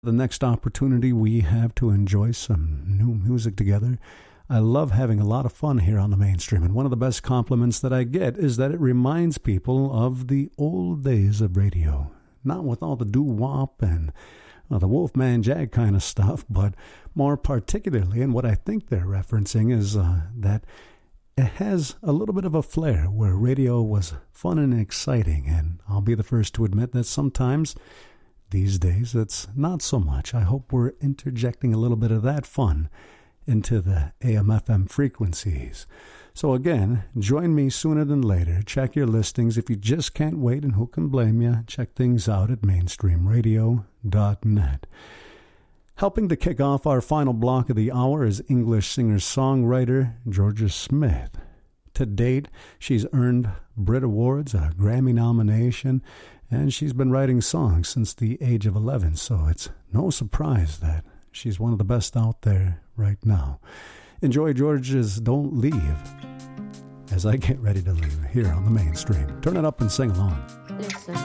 The next opportunity we have to enjoy some new music together. I love having a lot of fun here on the Mainstream, and one of the best compliments that I get is that it reminds people of the old days of radio. Not with all the doo-wop and the Wolfman Jag kind of stuff, but more particularly, and what I think they're referencing is that it has a little bit of a flair where radio was fun and exciting, and I'll be the first to admit that sometimes these days it's not so much. I hope we're interjecting a little bit of that fun into the AM/FM frequencies. So again, join me sooner than later. Check your listings if you just can't wait, and who can blame you? Check things out at mainstreamradio.net. Helping to kick off our final block of the hour is English singer-songwriter Georgia Smith. To date, she's earned Brit Awards, a Grammy nomination, and she's been writing songs since the age of 11, so it's no surprise that she's one of the best out there right now. Enjoy Georgia's Don't Leave as I get ready to leave here on the Mainstream. Turn it up and sing along. Listen.